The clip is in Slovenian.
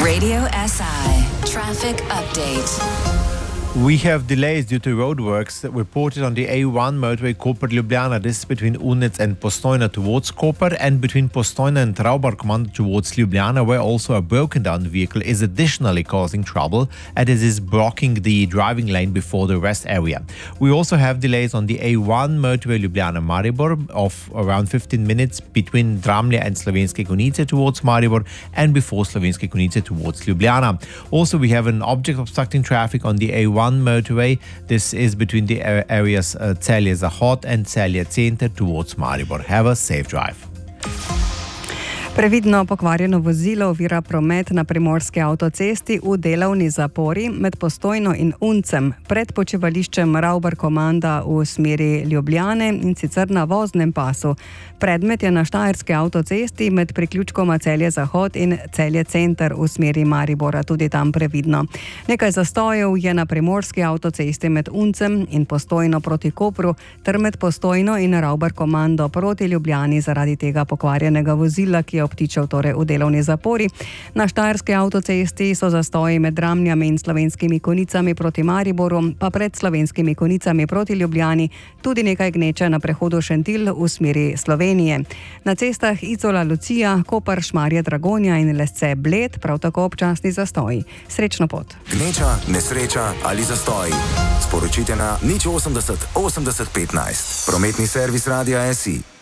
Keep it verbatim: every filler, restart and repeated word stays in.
Radio S I Traffic Update. We have delays due to roadworks that reported on the A one motorway Koper-Ljubljana. This is between Unec and Postojna towards Koper and between Postojna and Traubar-Kommando towards Ljubljana, where also a broken down vehicle is additionally causing trouble and it is blocking the driving lane before the rest area. We also have delays on the A one motorway Ljubljana-Maribor of around fifteen minutes between Dramlje and Slovenske Konjice towards Maribor and before Slovenske Konjice towards Ljubljana. Also, we have an object obstructing traffic on the A one motorway. This is between the areas uh, Celje-Zahod and Celje-Center towards Maribor. Have a safe drive. Previdno pokvarjeno vozilo ovira promet na primorski avtocesti v delovni zapori med Postojno in Uncem pred počivališčem Raubar-Komanda v smeri Ljubljane in sicer na voznem pasu. Predmet je na štajerski avtocesti med priključkoma Celje-Zahod in Celje-Center v smeri Maribora, tudi tam previdno. Nekaj zastojev je na primorski avtocesti med Uncem in Postojno proti Kopru ter med Postojno in Raubar-Komando proti Ljubljani zaradi tega pokvarjenega vozila, ki je obtičal torej v delovni zapori. Na štajerski avtocesti so zastoji med Dramljami in Slovenskimi Konjicami proti Mariboru, pa pred Slovenskimi Konjicami proti Ljubljani tudi nekaj gneče na prehodu Šentilj v smeri Slovenije. Na cestah Izola-Lucija, Kopar-Šmarje-Dragonja in Lesce-Bled prav tako občasni zastoji. Srečno pot. Gneča, nesreča ali zastoji. Sporočite na nič osemdeset osemdeset petnajst. Prometni servis Radia S I.